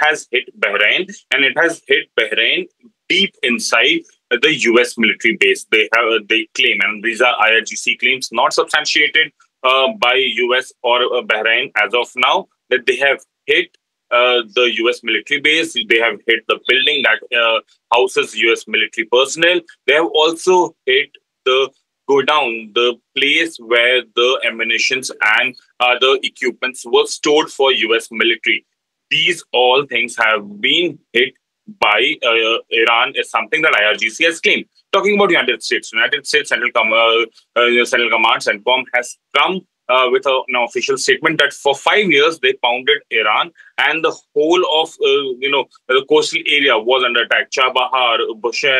has hit Bahrain, and it has hit Bahrain deep inside the US military base. They claim, and these are IRGC claims, not substantiated by US or Bahrain as of now, that they have hit the US military base. They have hit the building that houses US military personnel. They have also hit the go down, the place where the ammunitions and other equipments were stored for US military. These all things have been hit by Iran is something that IRGC has claimed. Talking about United States Central Command, CENTCOM, has come with an official statement that for 5 years they pounded Iran, and the whole of the coastal area was under attack. Chabahar, Bushehr,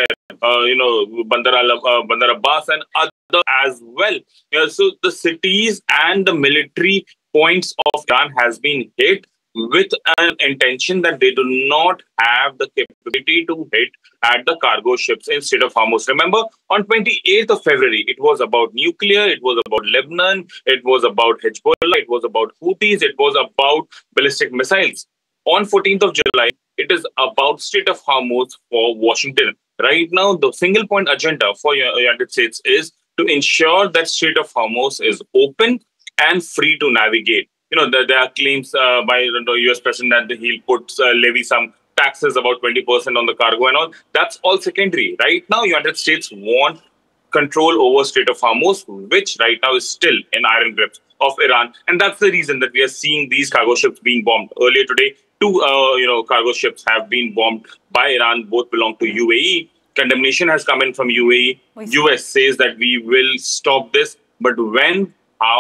Bandar Abbas, and other as well. So the cities and the military points of Iran has been hit with an intention that they do not have the capability to hit at the cargo ships in Strait of Hormuz. Remember, on 28th of February, it was about nuclear, it was about Lebanon, it was about Hezbollah, it was about Houthis, it was about ballistic missiles. On 14th of July, it is about Strait of Hormuz for Washington. Right now, the single point agenda for United States is to ensure that Strait of Hormuz is open and free to navigate. There are claims by the US president that he'll levy some taxes, about 20% on the cargo and all. That's all secondary. Right now, United States want control over Strait of Hormuz, which right now is still in iron grips of Iran. And that's the reason that we are seeing these cargo ships being bombed. Earlier today, two cargo ships have been bombed by Iran. Both belong to UAE. Condemnation has come in from UAE. US says that we will stop this. But when,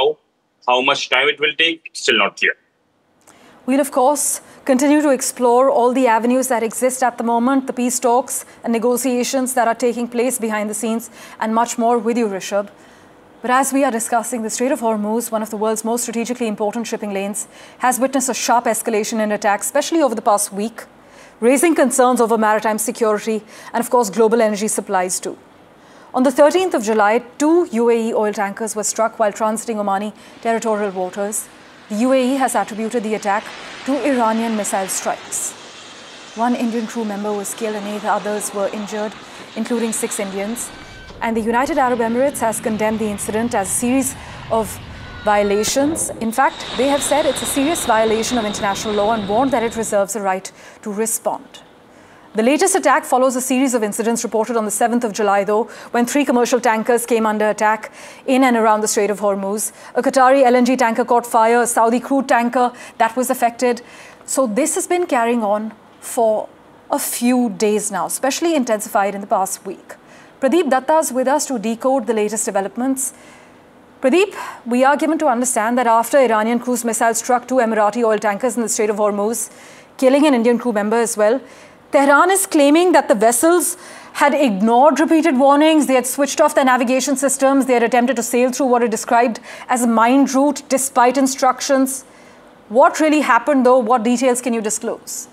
how much time it will take, still not clear. We'll, of course, continue to explore all the avenues that exist at the moment, the peace talks and negotiations that are taking place behind the scenes, and much more with you, Rishabh. But as we are discussing, the Strait of Hormuz, one of the world's most strategically important shipping lanes, has witnessed a sharp escalation in attacks, especially over the past week, raising concerns over maritime security and, of course, global energy supplies too. On the 13th of July, 2 UAE oil tankers were struck while transiting Omani territorial waters. The UAE has attributed the attack to Iranian missile strikes. 1 Indian crew member was killed and 8 others were injured, including 6 Indians. And the United Arab Emirates has condemned the incident as a series of violations. In fact, they have said it's a serious violation of international law and warned that it reserves a right to respond. The latest attack follows a series of incidents reported on the 7th of July, though, when 3 commercial tankers came under attack in and around the Strait of Hormuz. A Qatari LNG tanker caught fire, a Saudi crude tanker that was affected. So this has been carrying on for a few days now, especially intensified in the past week. Pradeep Datta is with us to decode the latest developments. Pradeep, we are given to understand that after Iranian cruise missiles struck 2 Emirati oil tankers in the Strait of Hormuz, killing an Indian crew member as well, Tehran is claiming that the vessels had ignored repeated warnings, they had switched off their navigation systems, they had attempted to sail through what it described as a mined route despite instructions. What really happened though? What details can you disclose?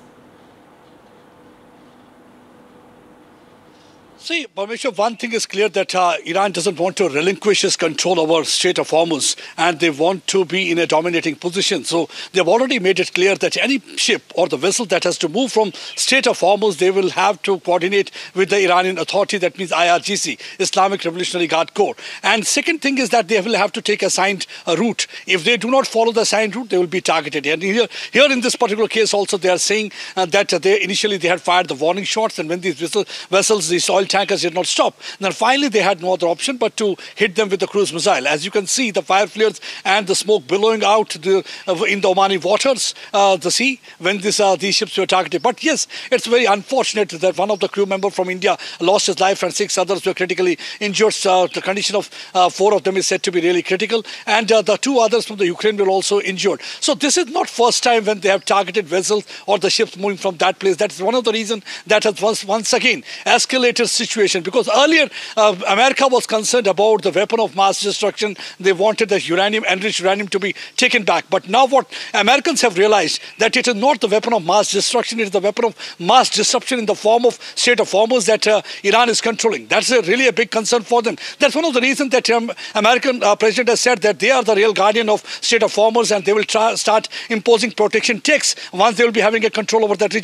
See, Parmeshwar, one thing is clear that Iran doesn't want to relinquish its control over Strait of Hormuz, and they want to be in a dominating position. So they've already made it clear that any ship or the vessel that has to move from Strait of Hormuz, they will have to coordinate with the Iranian authority. That means IRGC, Islamic Revolutionary Guard Corps. And second thing is that they will have to take a assigned route. If they do not follow the assigned route, they will be targeted. And here in this particular case also, they are saying that initially they had fired the warning shots, and when these vessels, these oil tankers did not stop. Then finally they had no other option but to hit them with the cruise missile. As you can see, the fire flares and the smoke billowing out in the Omani waters, the sea, when these ships were targeted. But yes, it's very unfortunate that one of the crew members from India lost his life and 6 others were critically injured. The condition of 4 of them is said to be really critical, and the 2 others from the Ukraine were also injured. So this is not first time when they have targeted vessels or the ships moving from that place. That's one of the reasons that has once again escalated situation, because earlier America was concerned about the weapon of mass destruction. They wanted the enriched uranium to be taken back. But now what Americans have realized, that it is not the weapon of mass destruction, it is the weapon of mass disruption in the form of Strait of Hormuz that Iran is controlling. That's really a big concern for them. That's one of the reasons that American president has said that they are the real guardian of Strait of Hormuz, and they will start imposing protection tax once they will be having a control over that region.